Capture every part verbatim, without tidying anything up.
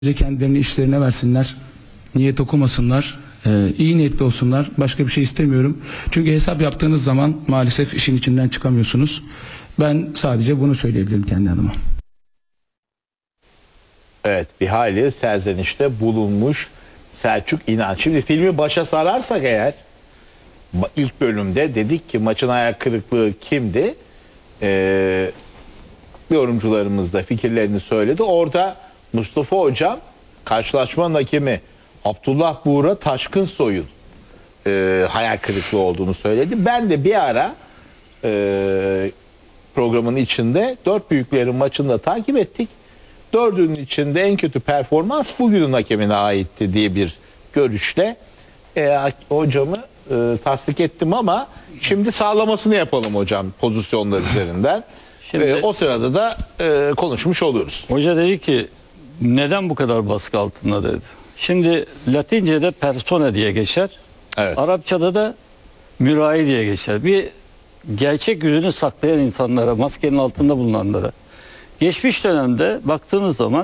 Kendilerini işlerine versinler, niyet okumasınlar, e, iyi niyetli olsunlar. Başka bir şey istemiyorum. Çünkü hesap yaptığınız zaman maalesef işin içinden çıkamıyorsunuz. Ben sadece bunu söyleyebilirim kendi adıma. Evet, bir hayli serzenişte bulunmuş Selçuk İnan. Şimdi filmi başa sararsak eğer, ilk bölümde dedik ki maçın ayak kırıklığı kimdi? Ee, yorumcularımız da fikirlerini söyledi. Orada Mustafa Hocam karşılaşmanın hakemi Abdullah Buğra Taşkınsoy'un e, hayal kırıklığı olduğunu söyledi. Ben de bir ara e, programın içinde dört büyüklerin maçını da takip ettik. Dördünün içinde en kötü performans bugünün hakemine aitti diye bir görüşle e, hocamı e, tasdik ettim ama şimdi sağlamasını yapalım hocam pozisyonlar üzerinden. Şimdi, e, o sırada da e, konuşmuş oluruz. Hoca dedi ki neden bu kadar baskı altında dedi. Şimdi Latince'de persona diye geçer. Evet. Arapçada da mürai diye geçer. Bir gerçek yüzünü saklayan insanlara, maskenin altında bulunanlara. Geçmiş dönemde baktığımız zaman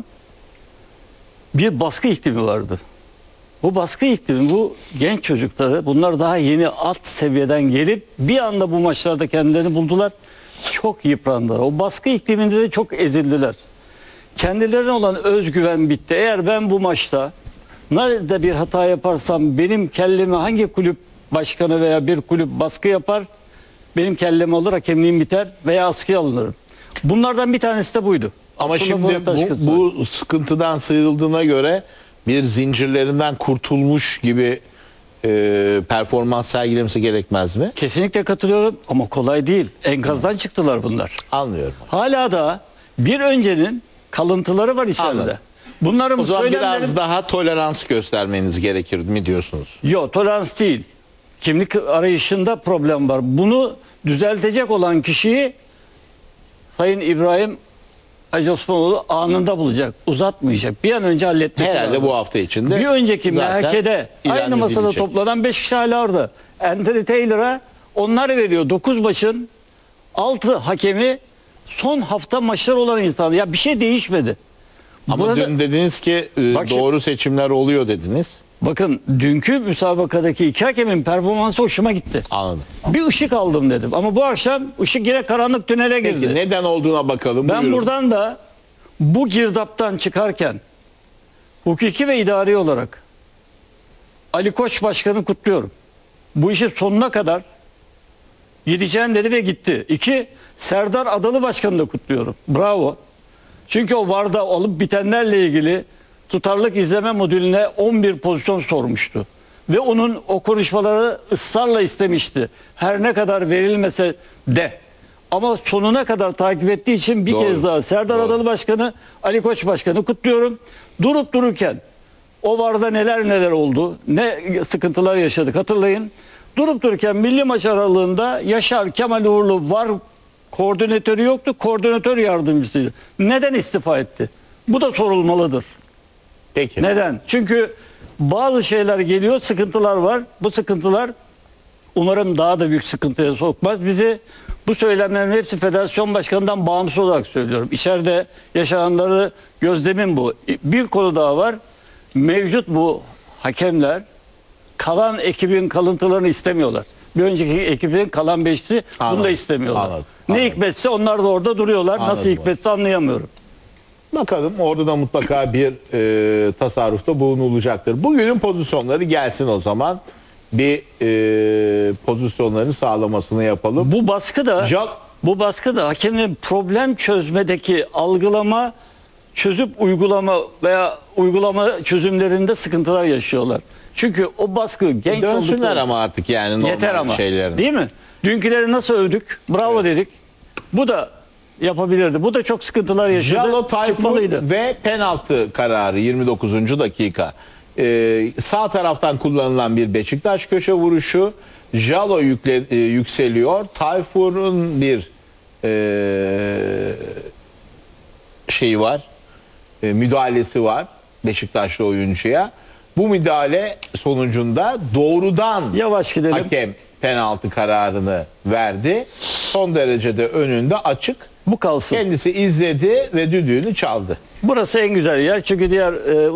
bir baskı iklimi vardı. Bu baskı iklimi bu genç çocukları, bunlar daha yeni alt seviyeden gelip bir anda bu maçlarda kendilerini buldular. Çok yıprandılar. O baskı ikliminde de çok ezildiler. Kendilerine olan özgüven bitti. Eğer ben bu maçta nerede bir hata yaparsam benim kelleme hangi kulüp başkanı veya bir kulüp baskı yapar, benim kelleme olur, hakemliğim biter veya askıya alınırım. Bunlardan bir tanesi de buydu. Ama Abdullah şimdi bu, bu sıkıntıdan sıyrıldığına göre bir zincirlerinden kurtulmuş gibi e, performans sergilemesi gerekmez mi? Kesinlikle katılıyorum ama kolay değil. Enkazdan çıktılar bunlar. Anlıyorum. Hala da bir öncenin kalıntıları var içeride. Anladım. Bunların O zaman söylemleri... biraz daha tolerans göstermeniz gerekir mi diyorsunuz? Yok, tolerans değil. Kimlik arayışında problem var. Bunu düzeltecek olan kişiyi Sayın İbrahim Hacı Osmanoğlu anında bulacak. Uzatmayacak. Bir an önce halletmek lazım. Herhalde bu hafta içinde. Bir önceki M H K'de aynı masada edilecek. toplanan beş kişi hala orada. Anthony Taylor'a onlar veriyor. dokuz maçın altı hakemi son hafta maçlar olan insan. Ya bir şey değişmedi. Ama Burada, dün dediniz ki e, Bak şimdi- doğru seçimler oluyor dediniz. bakın dünkü müsabakadaki iki hakemin performansı hoşuma gitti. Anladım. Bir ışık aldım dedim. Ama bu akşam ışık yine karanlık tünele girdi. Peki neden olduğuna bakalım. Ben Buyurun. buradan da bu girdaptan çıkarken hukuki ve idari olarak Ali Koç Başkan'ı kutluyorum. Bu işi sonuna kadar gideceğim dedi ve gitti. İki, Serdar Adalı Başkan'ı da kutluyorum. Bravo. Çünkü o VAR'da olup bitenlerle ilgili tutarlılık izleme modülüne on bir pozisyon sormuştu. Ve onun o konuşmaları ısrarla istemişti. Her ne kadar verilmese de. Ama sonuna kadar takip ettiği için bir Doğru. kez daha Serdar Doğru. Adalı Başkanı, Ali Koç Başkanı kutluyorum. Durup dururken o VAR'da neler neler oldu, ne sıkıntılar yaşadık hatırlayın. Durup dururken milli maç aralığında Yaşar Kemal Uğurlu VAR koordinatörü yoktu, koordinatör yardımcısıydı. Neden istifa etti? Bu da sorulmalıdır. Peki. Neden? Çünkü bazı şeyler geliyor, sıkıntılar var. Bu sıkıntılar umarım daha da büyük sıkıntıya sokmaz. Bizi bu söylemlerin hepsi federasyon başkanından bağımsız olarak söylüyorum. İçeride yaşananları gözlemim bu. Bir konu daha var. Mevcut bu hakemler kalan ekibin kalıntılarını istemiyorlar. Bir önceki ekibin kalan beşti bunu Anladım, da istemiyorlar. anladım, Ne anladım. hikmetse onlar da orada duruyorlar. Anladım. Nasıl hikmetse anlayamıyorum. Bakalım orada da mutlaka bir e, tasarrufta bulunulacaktır. Bugünün pozisyonları gelsin o zaman. Bir e, pozisyonların sağlamasını yapalım. Bu baskı da Jal- bu baskı da hakemin problem çözmedeki algılama, çözüp uygulama veya uygulama çözümlerinde sıkıntılar yaşıyorlar. Çünkü o baskı genç Dönsünler oldukları- ama artık yani normal yeter ama. şeylerin. Değil mi? Dünküleri nasıl övdük? Bravo dedik. Bu da yapabilirdi. Bu da çok sıkıntılar yaşadı. Jalo Tayfur Çıkmalıydı. ve penaltı kararı yirmi dokuzuncu dakika. Ee, sağ taraftan kullanılan bir Beşiktaş köşe vuruşu. Jalo yükle, e, yükseliyor. Tayfur'un bir e, şeyi var. E, müdahalesi var Beşiktaşlı oyuncuya. Bu müdahale sonucunda doğrudan Yavaş gidelim. hakem penaltı kararını verdi. Son derecede önünde açık Bu kalsın. Kendisi izledi ve düdüğünü çaldı. Burası en güzel yer çünkü diğer e,